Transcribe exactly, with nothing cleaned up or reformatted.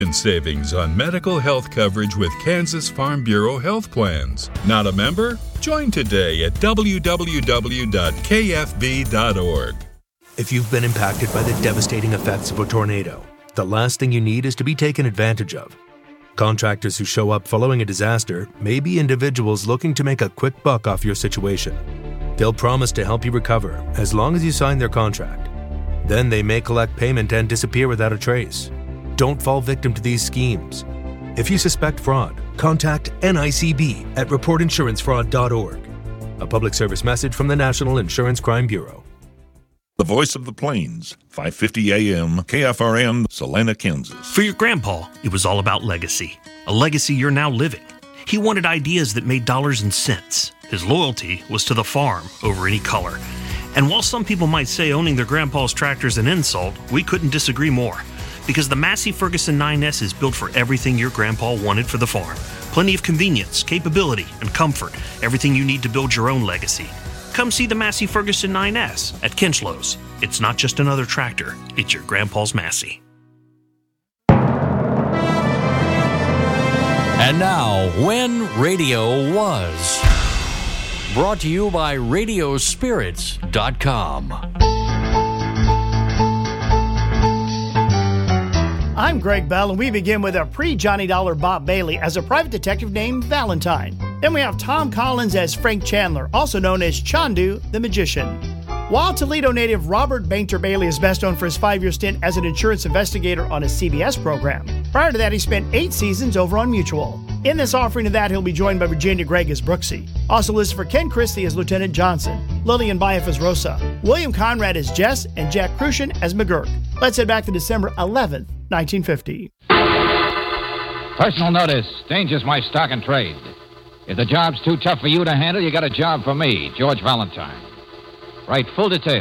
Savings on medical health coverage with Kansas Farm Bureau Health Plans. Not a member? Join today at w w w dot k f b dot org. If you've been impacted by the devastating effects of a tornado, the last thing you need is to be taken advantage of. Contractors who show up following a disaster may be individuals looking to make a quick buck off your situation. They'll promise to help you recover as long as you sign their contract. Then they may collect payment and disappear without a trace. Don't fall victim to these schemes. If you suspect fraud, contact N I C B at report insurance fraud dot org. A public service message from the National Insurance Crime Bureau. The Voice of the Plains, five fifty A M, K F R N, Salina, Kansas. For your grandpa, it was all about legacy. A legacy you're now living. He wanted ideas that made dollars and cents. His loyalty was to the farm over any color. And while some people might say owning their grandpa's tractor is an insult, we couldn't disagree more. Because the Massey Ferguson nine S is built for everything your grandpa wanted for the farm. Plenty of convenience, capability, and comfort. Everything you need to build your own legacy. Come see the Massey Ferguson nine S at Kinchlows. It's not just another tractor, it's your grandpa's Massey. And now, When Radio Was. Brought to you by radio spirits dot com. I'm Greg Bell, and we begin with a pre-Johnny Dollar Bob Bailey as a private detective named Valentine. Then we have Tom Collins as Frank Chandler, also known as Chandu the Magician. While Toledo native Robert Bainter Bailey is best known for his five-year stint as an insurance investigator on a C B S program. Prior to that, he spent eight seasons over on Mutual. In this offering of that, he'll be joined by Virginia Gregg as Brooksy. Also listed for Ken Christie as Lieutenant Johnson, Lillian Byef as Rosa, William Conrad as Jess, and Jack Crucian as McGurk. Let's head back to December eleventh, nineteen fifty. Personal notice. Danger's my stock and trade. If the job's too tough for you to handle, you got a job for me, George Valentine. Write full details.